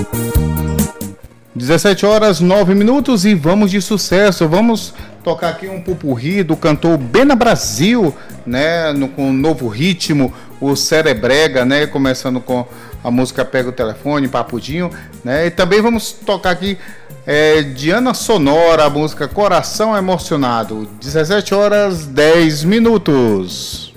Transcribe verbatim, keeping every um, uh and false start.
dezessete horas, nove minutos e vamos de sucesso. Vamos tocar aqui um pupurri do cantor Bena Brasil, né, no, com um novo ritmo, o Cerebrega, né, começando com a música Pega o Telefone, Papudinho, né, e também vamos tocar aqui é, Diana Sonora, a música Coração Emocionado. dezessete horas, dez minutos.